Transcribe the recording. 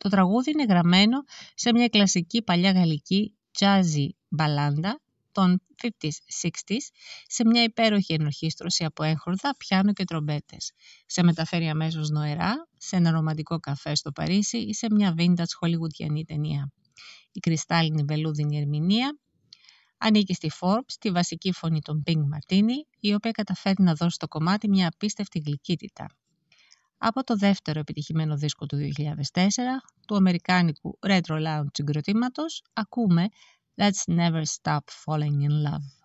Το τραγούδι είναι γραμμένο σε μια κλασική παλιά γαλλική jazzy μπαλάντα των 50s, 60s, σε μια υπέροχη ενορχήστρωση από έγχορδα, πιάνο και τρομπέτες. Σε μεταφέρει αμέσως νοερά, σε ένα ρομαντικό καφέ στο Παρίσι ή σε μια vintage χολιγουντιανή ταινία. Η κρυστάλλινη βελούδινη ερμηνεία ανήκει στη Forbes, τη βασική φωνή των Pink Martini, η οποία καταφέρει να δώσει στο κομμάτι μια απίστευτη γλυκύτητα. Από το δεύτερο επιτυχημένο δίσκο του 2004, του αμερικάνικου retro lounge συγκροτήματος, ακούμε Let's Never Stop Falling in Love.